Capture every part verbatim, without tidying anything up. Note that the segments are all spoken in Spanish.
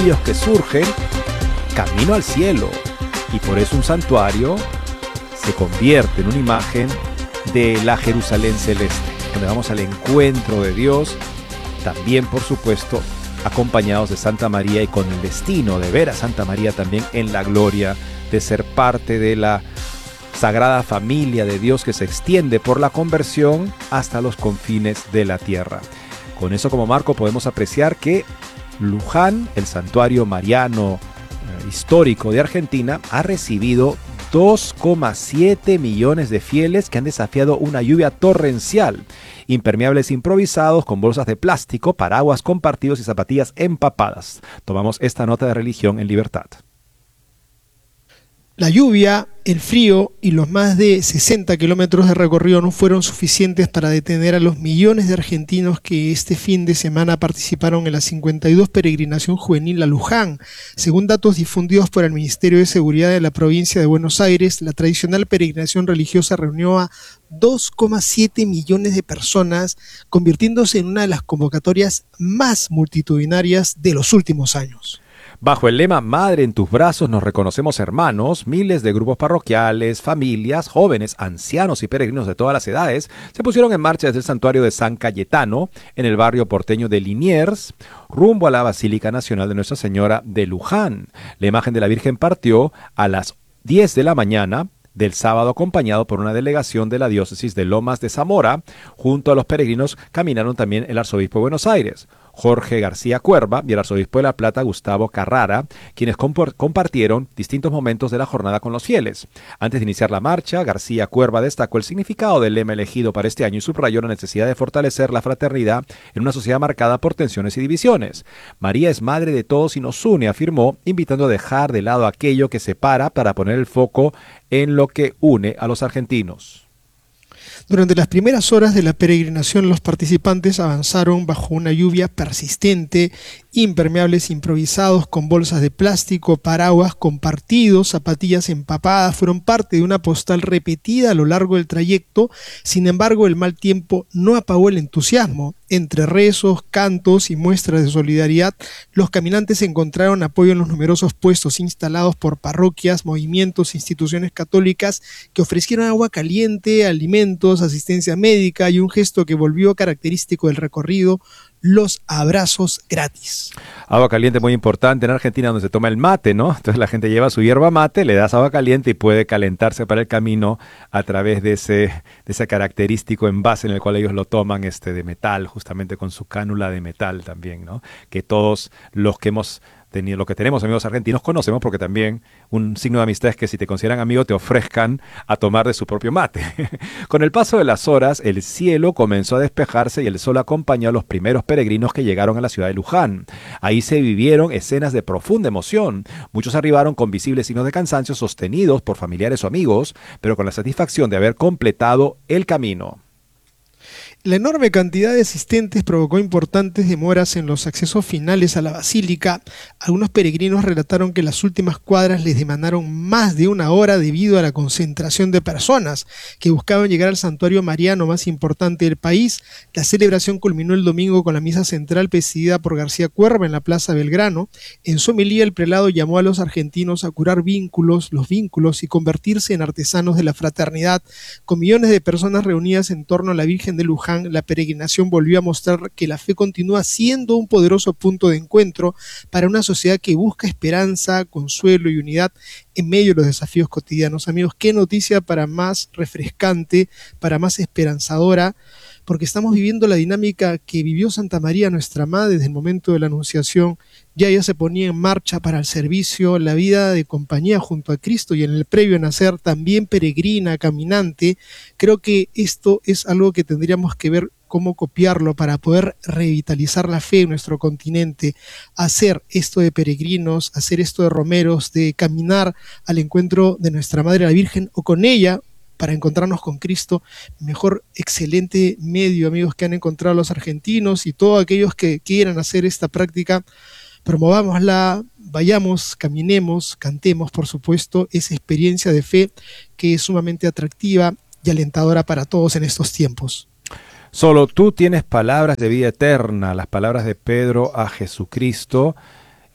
destellos que surgen camino al cielo. Y por eso un santuario se convierte en una imagen de la Jerusalén celeste, donde vamos al encuentro de Dios, también por supuesto acompañados de Santa María y con el destino de ver a Santa María también en la gloria, de ser parte de la sagrada familia de Dios que se extiende por la conversión hasta los confines de la tierra. Con eso como marco podemos apreciar que Luján, el santuario mariano eh, histórico de Argentina, ha recibido dos coma siete millones de fieles que han desafiado una lluvia torrencial, impermeables improvisados con bolsas de plástico, paraguas compartidos y zapatillas empapadas. Tomamos esta nota de religión en Libertad. La lluvia, el frío y los más de sesenta kilómetros de recorrido no fueron suficientes para detener a los millones de argentinos que este fin de semana participaron en la cincuenta y dos peregrinación juvenil a Luján. Según datos difundidos por el Ministerio de Seguridad de la provincia de Buenos Aires, la tradicional peregrinación religiosa reunió a dos coma siete millones de personas, convirtiéndose en una de las convocatorias más multitudinarias de los últimos años. Bajo el lema Madre en tus brazos nos reconocemos hermanos, miles de grupos parroquiales, familias, jóvenes, ancianos y peregrinos de todas las edades se pusieron en marcha desde el santuario de San Cayetano, en el barrio porteño de Liniers, rumbo a la Basílica Nacional de Nuestra Señora de Luján. La imagen de la Virgen partió a las diez de la mañana del sábado, acompañado por una delegación de la diócesis de Lomas de Zamora. Junto a los peregrinos caminaron también el arzobispo de Buenos Aires, Jorge García Cuerva, y el arzobispo de La Plata, Gustavo Carrara, quienes comp- compartieron distintos momentos de la jornada con los fieles. Antes de iniciar la marcha, García Cuerva destacó el significado del lema elegido para este año y subrayó la necesidad de fortalecer la fraternidad en una sociedad marcada por tensiones y divisiones. María es madre de todos y nos une, afirmó, invitando a dejar de lado aquello que separa para poner el foco en lo que une a los argentinos. Durante las primeras horas de la peregrinación, los participantes avanzaron bajo una lluvia persistente, impermeables improvisados con bolsas de plástico, paraguas compartidos, zapatillas empapadas, fueron parte de una postal repetida a lo largo del trayecto. Sin embargo, el mal tiempo no apagó el entusiasmo. Entre rezos, cantos y muestras de solidaridad, los caminantes encontraron apoyo en los numerosos puestos instalados por parroquias, movimientos e instituciones católicas que ofrecieron agua caliente, alimentos, asistencia médica y un gesto que volvió característico del recorrido: los abrazos gratis. Agua caliente muy importante en Argentina, donde se toma el mate, ¿no? Entonces la gente lleva su hierba mate, le das agua caliente y puede calentarse para el camino a través de ese, de ese característico envase en el cual ellos lo toman, este, de metal, justamente con su cánula de metal también, ¿no? Que todos los que hemos tenido, lo que tenemos amigos argentinos conocemos, porque también un signo de amistad es que si te consideran amigo te ofrezcan a tomar de su propio mate. Con el paso de las horas, el cielo comenzó a despejarse y el sol acompañó a los primeros peregrinos que llegaron a la ciudad de Luján. Ahí se vivieron escenas de profunda emoción. Muchos arribaron con visibles signos de cansancio, sostenidos por familiares o amigos, pero con la satisfacción de haber completado el camino. La enorme cantidad de asistentes provocó importantes demoras en los accesos finales a la basílica. Algunos peregrinos relataron que las últimas cuadras les demandaron más de una hora debido a la concentración de personas que buscaban llegar al santuario mariano más importante del país. La celebración culminó el domingo con la misa central presidida por García Cuerva en la Plaza Belgrano. En su homilía, el prelado llamó a los argentinos a curar vínculos, los vínculos y convertirse en artesanos de la fraternidad. Con millones de personas reunidas en torno a la Virgen de Luján, la peregrinación volvió a mostrar que la fe continúa siendo un poderoso punto de encuentro para una sociedad que busca esperanza, consuelo y unidad en medio de los desafíos cotidianos. Amigos, qué noticia para más refrescante, para más esperanzadora, porque estamos viviendo la dinámica que vivió Santa María, nuestra Madre, desde el momento de la Anunciación. Ya ella se ponía en marcha para el servicio, la vida de compañía junto a Cristo, y en el previo nacer también peregrina, caminante. Creo que esto es algo que tendríamos que ver cómo copiarlo para poder revitalizar la fe en nuestro continente, hacer esto de peregrinos, hacer esto de romeros, de caminar al encuentro de nuestra Madre la Virgen o con ella para encontrarnos con Cristo. Mejor excelente medio, amigos, que han encontrado los argentinos, y todos aquellos que quieran hacer esta práctica, promovámosla, vayamos, caminemos, cantemos, por supuesto, esa experiencia de fe que es sumamente atractiva y alentadora para todos en estos tiempos. Solo tú tienes palabras de vida eterna, las palabras de Pedro a Jesucristo,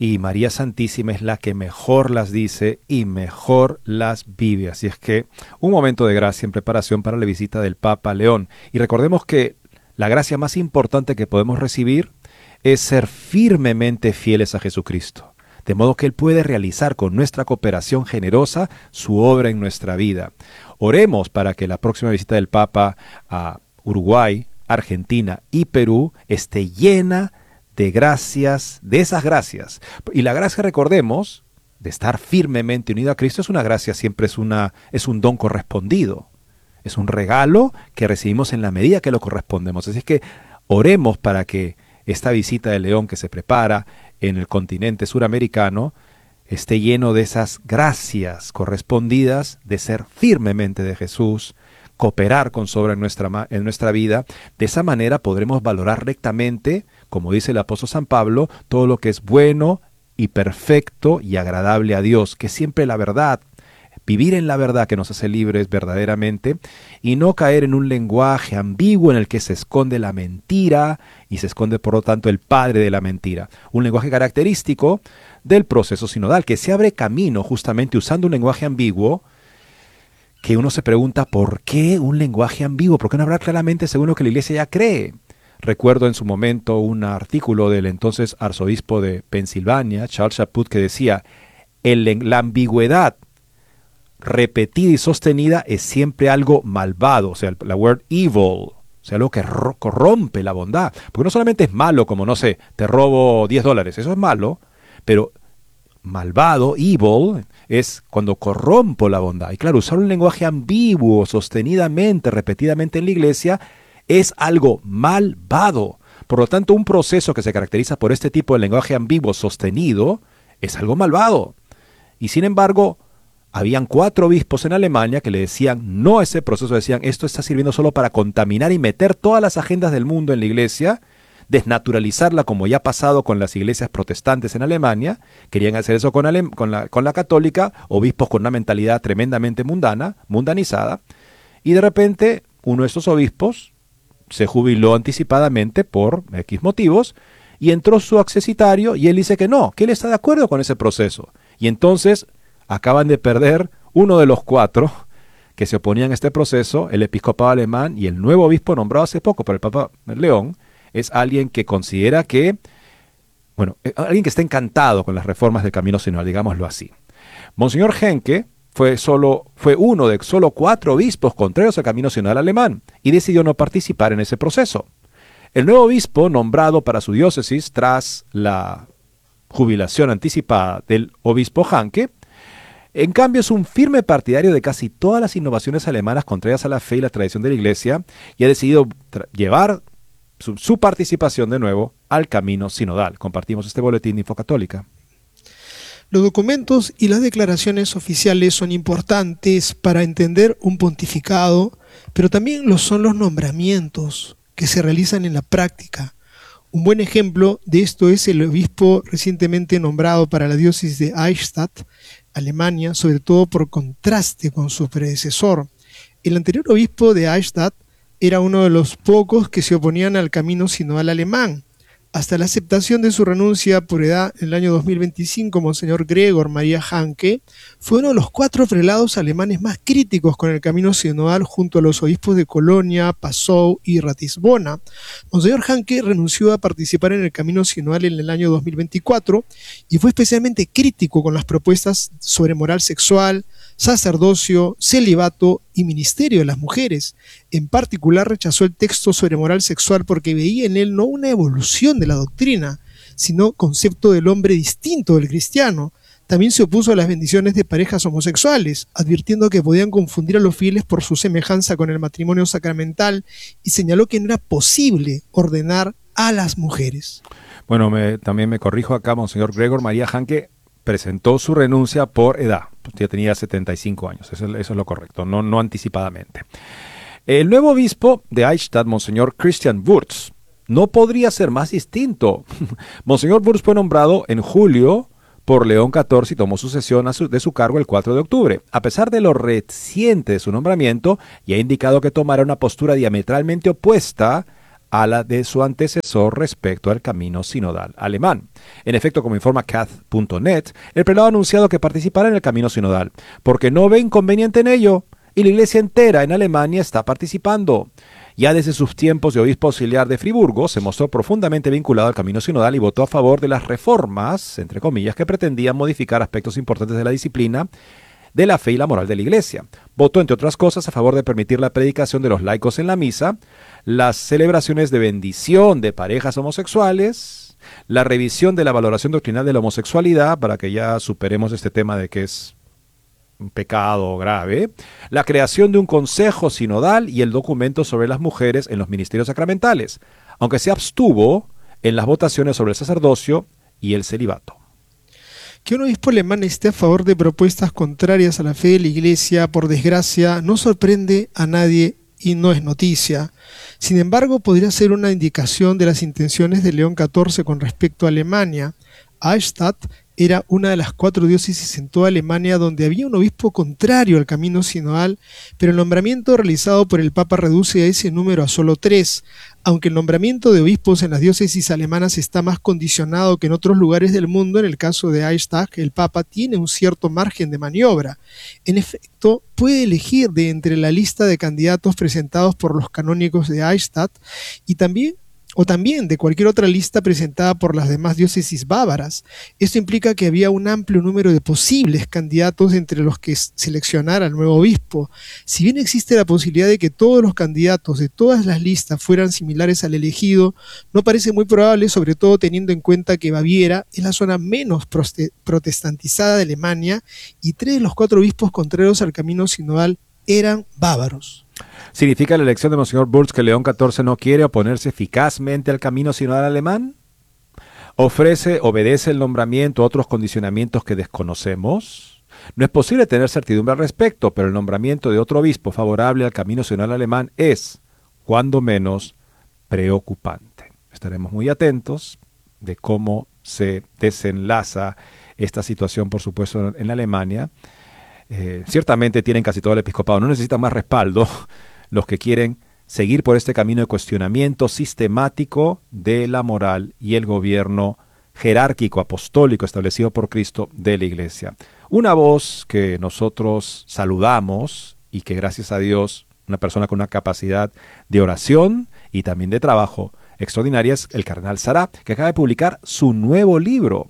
y María Santísima es la que mejor las dice y mejor las vive. Así es que un momento de gracia en preparación para la visita del Papa León. Y recordemos que la gracia más importante que podemos recibir es ser firmemente fieles a Jesucristo, de modo que Él puede realizar con nuestra cooperación generosa su obra en nuestra vida. Oremos para que la próxima visita del Papa a Uruguay, Argentina y Perú esté llena de gracias, de esas gracias. Y la gracia, recordemos, de estar firmemente unido a Cristo es una gracia, siempre es, una, es un don correspondido. Es un regalo que recibimos en la medida que lo correspondemos. Así es que oremos para que esta visita de León que se prepara en el continente suramericano esté lleno de esas gracias correspondidas de ser firmemente de Jesús, cooperar con sobra en nuestra, en nuestra vida. De esa manera podremos valorar rectamente, como dice el apóstol San Pablo, todo lo que es bueno y perfecto y agradable a Dios, que siempre la verdad, vivir en la verdad que nos hace libres verdaderamente y no caer en un lenguaje ambiguo en el que se esconde la mentira y se esconde por lo tanto el padre de la mentira. Un lenguaje característico del proceso sinodal que se abre camino justamente usando un lenguaje ambiguo que uno se pregunta ¿por qué un lenguaje ambiguo? ¿Por qué no hablar claramente según lo que la iglesia ya cree? Recuerdo en su momento un artículo del entonces arzobispo de Pensilvania, Charles Chaput, que decía el, la ambigüedad repetida y sostenida es siempre algo malvado, o sea, la word evil, o sea, algo que corrompe la bondad. Porque no solamente es malo, como no sé, te robo diez dólares, eso es malo, pero malvado, evil, es cuando corrompo la bondad. Y claro, usar un lenguaje ambiguo, sostenidamente, repetidamente en la iglesia, es algo malvado. Por lo tanto, un proceso que se caracteriza por este tipo de lenguaje ambiguo sostenido es algo malvado. Y sin embargo, habían cuatro obispos en Alemania que le decían no a ese proceso, decían esto está sirviendo solo para contaminar y meter todas las agendas del mundo en la iglesia, desnaturalizarla como ya ha pasado con las iglesias protestantes en Alemania. Querían hacer eso con, Ale- con, la, con la católica, obispos con una mentalidad tremendamente mundana, mundanizada, y de repente uno de estos obispos se jubiló anticipadamente por X motivos y entró su accesitario y él dice que no, que él está de acuerdo con ese proceso. Y entonces acaban de perder uno de los cuatro que se oponían a este proceso, el episcopado alemán, y el nuevo obispo nombrado hace poco por el Papa León es alguien que considera que, bueno, alguien que está encantado con las reformas del camino sinodal, digámoslo así. Monseñor Henke fue, solo, fue uno de solo cuatro obispos contrarios al camino sinodal alemán y decidió no participar en ese proceso. El nuevo obispo nombrado para su diócesis tras la jubilación anticipada del obispo Henke, en cambio, es un firme partidario de casi todas las innovaciones alemanas contrarias a la fe y la tradición de la Iglesia y ha decidido llevar su, su participación de nuevo al camino sinodal. Compartimos este boletín de Infocatólica. Los documentos y las declaraciones oficiales son importantes para entender un pontificado, pero también lo son los nombramientos que se realizan en la práctica. Un buen ejemplo de esto es el obispo recientemente nombrado para la diócesis de Eichstätt, Alemania, sobre todo por contraste con su predecesor. El anterior obispo de Eichstätt era uno de los pocos que se oponían al camino sinodal alemán. Hasta la aceptación de su renuncia por edad en el año dos mil veinticinco, Monseñor Gregor María Hanke fue uno de los cuatro prelados alemanes más críticos con el camino sinodal junto a los obispos de Colonia, Passau y Ratisbona. Monseñor Hanke renunció a participar en el camino sinodal en el año dos mil veinticuatro y fue especialmente crítico con las propuestas sobre moral sexual, sacerdocio, celibato y ministerio de las mujeres. En particular rechazó el texto sobre moral sexual porque veía en él no una evolución de la doctrina, sino concepto del hombre distinto del cristiano. También se opuso a las bendiciones de parejas homosexuales, advirtiendo que podían confundir a los fieles por su semejanza con el matrimonio sacramental, y señaló que no era posible ordenar a las mujeres. Bueno, me, también me corrijo acá, Monseñor Gregor María Hanke presentó su renuncia por edad, ya tenía setenta y cinco años, eso, eso es lo correcto, no, no anticipadamente. El nuevo obispo de Eichstätt, Monseñor Christian Wurz, no podría ser más distinto. Monseñor Wurz fue nombrado en julio por León catorce y tomó sucesión a su, de su cargo el cuatro de octubre. A pesar de lo reciente de su nombramiento, y ha indicado que tomará una postura diametralmente opuesta a la de su antecesor respecto al camino sinodal alemán. En efecto, como informa cath punto net, el prelado ha anunciado que participará en el camino sinodal, porque no ve inconveniente en ello, y la iglesia entera en Alemania está participando. Ya desde sus tiempos de obispo auxiliar de Friburgo, se mostró profundamente vinculado al camino sinodal y votó a favor de las reformas, entre comillas, que pretendían modificar aspectos importantes de la disciplina, de la fe y la moral de la iglesia. Votó, entre otras cosas, a favor de permitir la predicación de los laicos en la misa, las celebraciones de bendición de parejas homosexuales, la revisión de la valoración doctrinal de la homosexualidad, para que ya superemos este tema de que es un pecado grave, la creación de un consejo sinodal y el documento sobre las mujeres en los ministerios sacramentales, aunque se abstuvo en las votaciones sobre el sacerdocio y el celibato. Que un obispo alemán esté a favor de propuestas contrarias a la fe de la Iglesia, por desgracia, no sorprende a nadie y no es noticia. Sin embargo, podría ser una indicación de las intenciones de León catorce con respecto a Alemania. Eichstätt era una de las cuatro diócesis en toda Alemania donde había un obispo contrario al camino sinodal, pero el nombramiento realizado por el Papa reduce a ese número a solo tres. Aunque el nombramiento de obispos en las diócesis alemanas está más condicionado que en otros lugares del mundo, en el caso de Eichstätt, el Papa tiene un cierto margen de maniobra. En efecto, puede elegir de entre la lista de candidatos presentados por los canónigos de Eichstätt y también o también de cualquier otra lista presentada por las demás diócesis bávaras. Esto implica que había un amplio número de posibles candidatos entre los que seleccionar al nuevo obispo. Si bien existe la posibilidad de que todos los candidatos de todas las listas fueran similares al elegido, no parece muy probable, sobre todo teniendo en cuenta que Baviera es la zona menos protestantizada de Alemania y tres de los cuatro obispos contrarios al camino sinodal eran bávaros. ¿Significa la elección de Monseñor Burz que León catorce no quiere oponerse eficazmente al camino sinodal alemán? ¿Ofrece, obedece el nombramiento a otros condicionamientos que desconocemos? No es posible tener certidumbre al respecto, pero el nombramiento de otro obispo favorable al camino sinodal alemán es, cuando menos, preocupante. Estaremos muy atentos de cómo se desenlaza esta situación, por supuesto, en Alemania. Eh, ciertamente tienen casi todo el episcopado, no necesitan más respaldo los que quieren seguir por este camino de cuestionamiento sistemático de la moral y el gobierno jerárquico apostólico establecido por Cristo de la Iglesia. Una voz que nosotros saludamos y que gracias a Dios, una persona con una capacidad de oración y también de trabajo extraordinaria es el cardenal Sarah, que acaba de publicar su nuevo libro,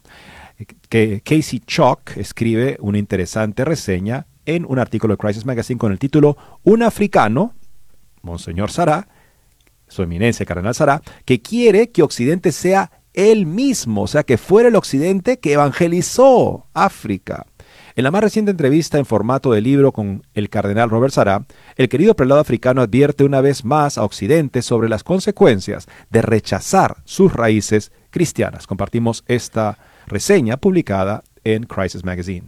que Casey Chalk escribe una interesante reseña en un artículo de Crisis Magazine con el título Un africano, Monseñor Sarah, su eminencia cardenal Sarah, que quiere que Occidente sea él mismo, o sea, que fuera el Occidente que evangelizó África. En la más reciente entrevista en formato de libro con el cardenal Robert Sarah, el querido prelado africano advierte una vez más a Occidente sobre las consecuencias de rechazar sus raíces cristianas. Compartimos esta reseña publicada en Crisis Magazine.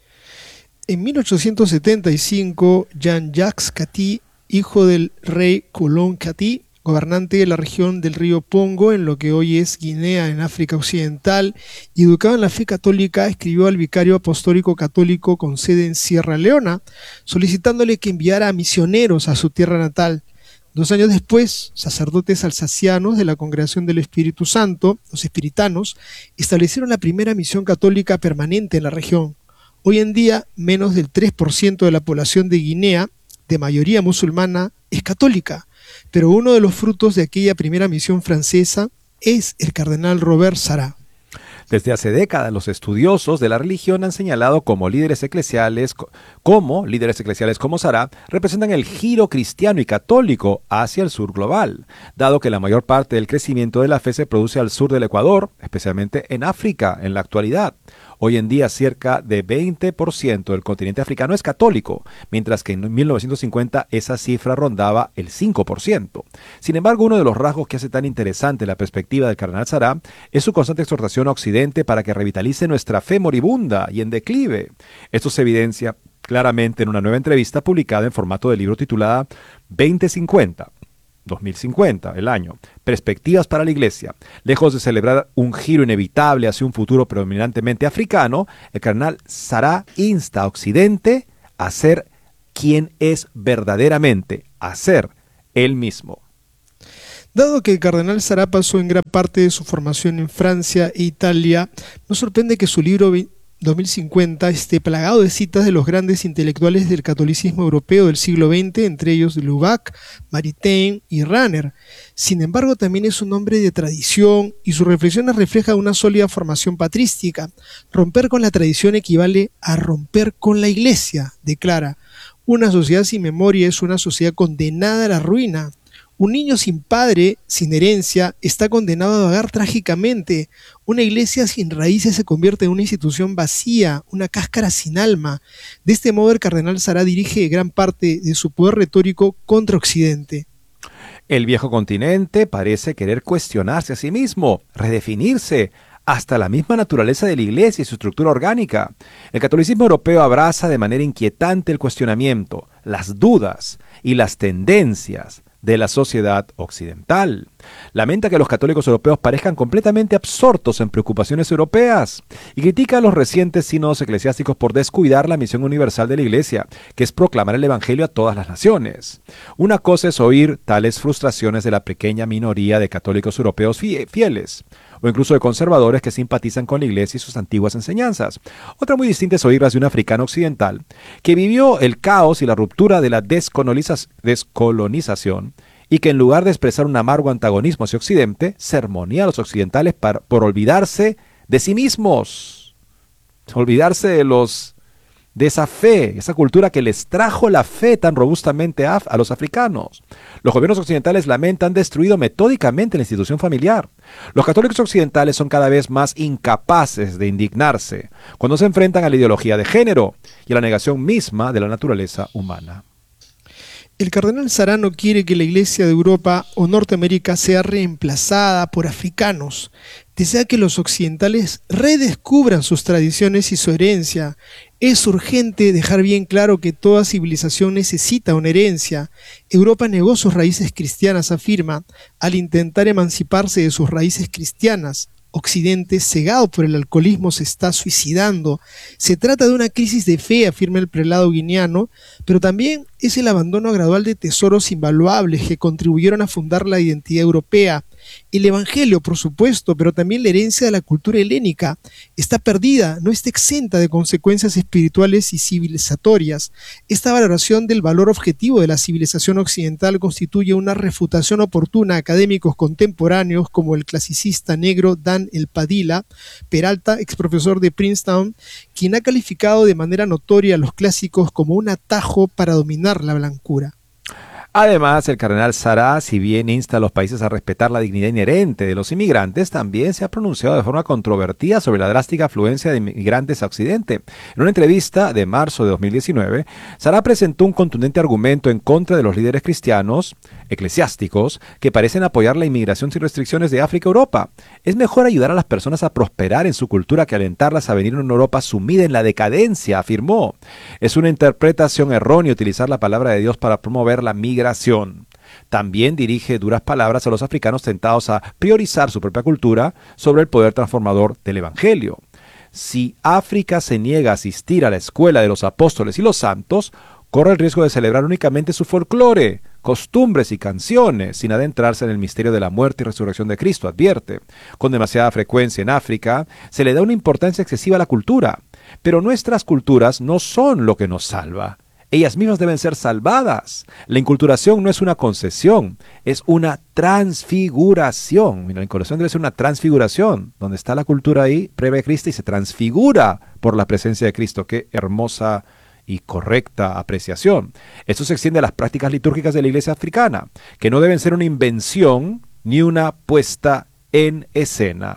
En mil ochocientos setenta y cinco, Jean-Jacques Catí, hijo del rey Coulon Catí, gobernante de la región del río Pongo, en lo que hoy es Guinea, en África Occidental, y educado en la fe católica, escribió al vicario apostólico católico con sede en Sierra Leona, solicitándole que enviara a misioneros a su tierra natal. Dos años después, sacerdotes alsacianos de la Congregación del Espíritu Santo, los espiritanos, establecieron la primera misión católica permanente en la región. Hoy en día, menos del tres por ciento de la población de Guinea, de mayoría musulmana, es católica, pero uno de los frutos de aquella primera misión francesa es el cardenal Robert Sarah. Desde hace décadas, los estudiosos de la religión han señalado como líderes eclesiales, como líderes eclesiales como Sarah, representan el giro cristiano y católico hacia el sur global, dado que la mayor parte del crecimiento de la fe se produce al sur del Ecuador, especialmente en África en la actualidad. Hoy en día, cerca de veinte por ciento del continente africano es católico, mientras que en mil novecientos cincuenta esa cifra rondaba el cinco por ciento. Sin embargo, uno de los rasgos que hace tan interesante la perspectiva del cardenal Sarah es su constante exhortación a Occidente para que revitalice nuestra fe moribunda y en declive. Esto se evidencia claramente en una nueva entrevista publicada en formato de libro titulada veinte cincuenta. dos mil cincuenta, el año. Perspectivas para la Iglesia. Lejos de celebrar un giro inevitable hacia un futuro predominantemente africano, el cardenal Sarah insta a Occidente a ser quien es verdaderamente, a ser él mismo. Dado que el cardenal Sará pasó en gran parte de su formación en Francia e Italia, no sorprende que su libro dos mil cincuenta esté plagado de citas de los grandes intelectuales del catolicismo europeo del siglo veinte, entre ellos Lubac, Maritain y Rahner. Sin embargo, también es un hombre de tradición y sus reflexiones reflejan una sólida formación patrística. Romper con la tradición equivale a romper con la Iglesia, declara. Una sociedad sin memoria es una sociedad condenada a la ruina. Un niño sin padre, sin herencia, está condenado a vagar trágicamente. Una iglesia sin raíces se convierte en una institución vacía, una cáscara sin alma. De este modo, el cardenal Sará dirige gran parte de su poder retórico contra Occidente. El viejo continente parece querer cuestionarse a sí mismo, redefinirse, hasta la misma naturaleza de la Iglesia y su estructura orgánica. El catolicismo europeo abraza de manera inquietante el cuestionamiento, las dudas y las tendencias de la sociedad occidental. Lamenta que los católicos europeos parezcan completamente absortos en preocupaciones europeas y critica a los recientes sínodos eclesiásticos por descuidar la misión universal de la Iglesia, que es proclamar el Evangelio a todas las naciones. Una cosa es oír tales frustraciones de la pequeña minoría de católicos europeos fieles, o incluso de conservadores que simpatizan con la Iglesia y sus antiguas enseñanzas. Otra muy distinta es oírlas de un africano occidental que vivió el caos y la ruptura de la descoloniza- descolonización y que en lugar de expresar un amargo antagonismo hacia Occidente, sermonía a los occidentales para, por olvidarse de sí mismos, olvidarse de los de esa fe, esa cultura que les trajo la fe tan robustamente a, a los africanos. Los gobiernos occidentales lamentan han destruido metódicamente la institución familiar. Los católicos occidentales son cada vez más incapaces de indignarse cuando se enfrentan a la ideología de género y a la negación misma de la naturaleza humana. El cardenal Sará no quiere que la Iglesia de Europa o Norteamérica sea reemplazada por africanos. Desea que los occidentales redescubran sus tradiciones y su herencia. Es urgente dejar bien claro que toda civilización necesita una herencia. Europa negó sus raíces cristianas, afirma, al intentar emanciparse de sus raíces cristianas. Occidente, cegado por el alcoholismo, se está suicidando. Se trata de una crisis de fe, afirma el prelado guineano, pero también es el abandono gradual de tesoros invaluables que contribuyeron a fundar la identidad europea. El Evangelio, por supuesto, pero también la herencia de la cultura helénica está perdida, no está exenta de consecuencias espirituales y civilizatorias. Esta valoración del valor objetivo de la civilización occidental constituye una refutación oportuna a académicos contemporáneos como el clasicista negro Dan El Padilla Peralta, ex profesor de Princeton, quien ha calificado de manera notoria a los clásicos como un atajo para dominar la blancura. Además, el cardenal Sará, si bien insta a los países a respetar la dignidad inherente de los inmigrantes, también se ha pronunciado de forma controvertida sobre la drástica afluencia de inmigrantes a Occidente. En una entrevista de marzo de dos mil diecinueve, Sará presentó un contundente argumento en contra de los líderes cristianos, eclesiásticos, que parecen apoyar la inmigración sin restricciones de África a Europa. Es mejor ayudar a las personas a prosperar en su cultura que alentarlas a venir a una Europa sumida en la decadencia, afirmó. Es una interpretación errónea utilizar la palabra de Dios para promover la migración. También dirige duras palabras a los africanos tentados a priorizar su propia cultura sobre el poder transformador del Evangelio. Si África se niega a asistir a la escuela de los apóstoles y los santos, corre el riesgo de celebrar únicamente su folclore, costumbres y canciones, sin adentrarse en el misterio de la muerte y resurrección de Cristo, advierte. Con demasiada frecuencia en África, se le da una importancia excesiva a la cultura, pero nuestras culturas no son lo que nos salva. Ellas mismas deben ser salvadas. La inculturación no es una concesión, es una transfiguración. La inculturación debe ser una transfiguración, donde está la cultura ahí, previa a Cristo, y se transfigura por la presencia de Cristo. Qué hermosa y correcta apreciación. Esto se extiende a las prácticas litúrgicas de la Iglesia africana, que no deben ser una invención ni una puesta en escena.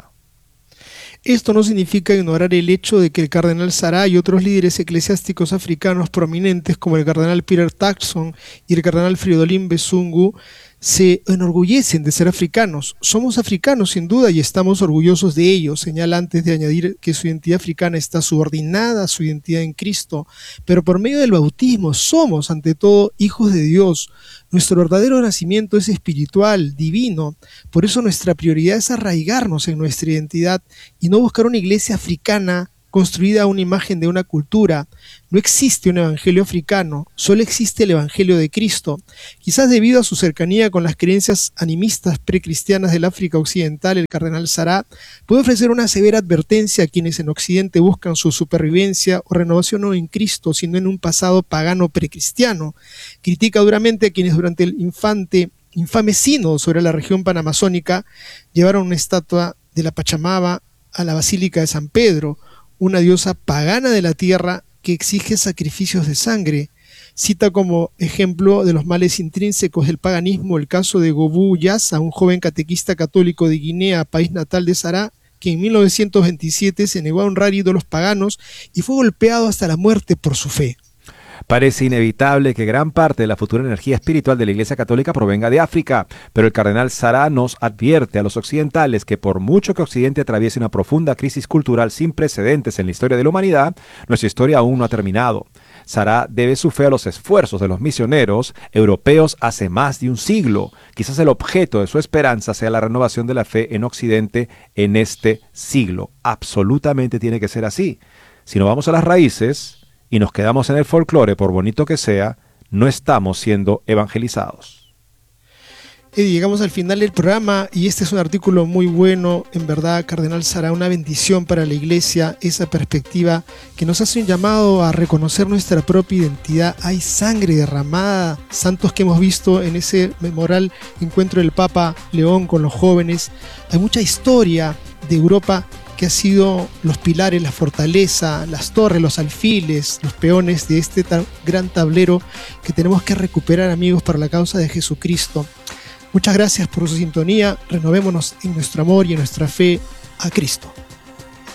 Esto no significa ignorar el hecho de que el cardenal Sará y otros líderes eclesiásticos africanos prominentes como el cardenal Peter Turkson y el cardenal Fridolin Besungu se enorgullecen de ser africanos. Somos africanos sin duda y estamos orgullosos de ello, señala antes de añadir que su identidad africana está subordinada a su identidad en Cristo, pero por medio del bautismo somos ante todo hijos de Dios. Nuestro verdadero nacimiento es espiritual, divino, por eso nuestra prioridad es arraigarnos en nuestra identidad y no buscar una iglesia africana construida a una imagen de una cultura. No existe un evangelio africano, solo existe el evangelio de Cristo. Quizás debido a su cercanía con las creencias animistas precristianas del África Occidental, el cardenal Sará puede ofrecer una severa advertencia a quienes en Occidente buscan su supervivencia o renovación no en Cristo, sino en un pasado pagano precristiano. Critica duramente a quienes durante el infante, infame sínodo sobre la región panamazónica llevaron una estatua de la Pachamama a la Basílica de San Pedro, una diosa pagana de la tierra que exige sacrificios de sangre. Cita como ejemplo de los males intrínsecos del paganismo el caso de Gobú Yasa, un joven catequista católico de Guinea, país natal de Sará, que en mil novecientos veintisiete se negó a honrar ídolos paganos y fue golpeado hasta la muerte por su fe. Parece inevitable que gran parte de la futura energía espiritual de la Iglesia Católica provenga de África, pero el cardenal Sará nos advierte a los occidentales que por mucho que Occidente atraviese una profunda crisis cultural sin precedentes en la historia de la humanidad, nuestra historia aún no ha terminado. Sará debe su fe a los esfuerzos de los misioneros europeos hace más de un siglo. Quizás el objeto de su esperanza sea la renovación de la fe en Occidente en este siglo. Absolutamente tiene que ser así. Si no vamos a las raíces y nos quedamos en el folclore, por bonito que sea, no estamos siendo evangelizados. Eddie, llegamos al final del programa y este es un artículo muy bueno. En verdad, cardenal Sará, una bendición para la Iglesia, esa perspectiva que nos hace un llamado a reconocer nuestra propia identidad. Hay sangre derramada, santos que hemos visto en ese memorable encuentro del Papa León con los jóvenes. Hay mucha historia de Europa que ha sido los pilares, la fortaleza, las torres, los alfiles, los peones de este tan gran tablero que tenemos que recuperar, amigos, para la causa de Jesucristo. Muchas gracias por su sintonía. Renovémonos en nuestro amor y en nuestra fe a Cristo.